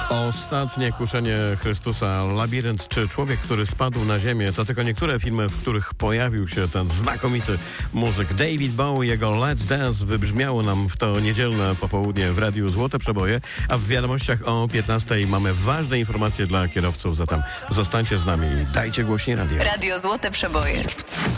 Ostatnie kuszenie Chrystusa, Labirynt czy Człowiek, który spadł na ziemię to tylko niektóre filmy, w których pojawił się ten znakomity muzyk David Bowie. Jego Let's Dance wybrzmiało nam w to niedzielne popołudnie w Radiu Złote Przeboje, a w wiadomościach o 15:00 mamy ważne informacje dla kierowców, zatem zostańcie z nami i dajcie głośniej radio. Radio Złote Przeboje.